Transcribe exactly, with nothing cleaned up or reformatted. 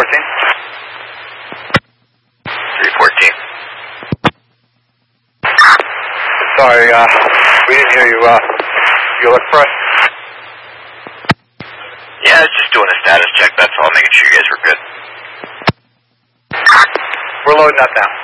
fourteen. three fourteen. Sorry, uh, we didn't hear you. Uh, you look for us? Yeah, I was just doing a status check, that's all, making sure you guys were good. We're loading up now.